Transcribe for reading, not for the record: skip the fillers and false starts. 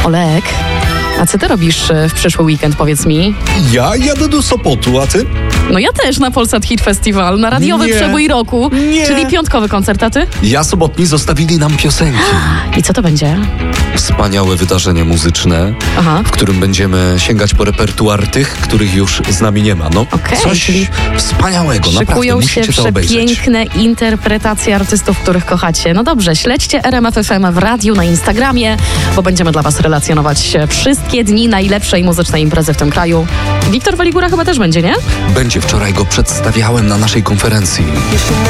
Olek, a co ty robisz w przyszły weekend, powiedz mi? Ja jadę do Sopotu, a ty? No ja też na Polsat Hit Festival, na radiowy przebój roku, czyli piątkowy koncert, a ty? Ja sobotni zostawili nam piosenki. I co to będzie? Wspaniałe wydarzenie muzyczne, w którym będziemy sięgać po repertuar tych, których już z nami nie ma. No, coś czyli wspaniałego, naprawdę, szykują się musicie to obejrzeć. przepiękne interpretacje artystów, których kochacie. No dobrze, śledźcie RMF FM w radiu, na Instagramie, bo będziemy dla was relacjonować wszystkie dni najlepszej muzycznej imprezy w tym kraju. Wiktor Waligura chyba też będzie, nie? Będzie, wczoraj go przedstawiałem na naszej konferencji.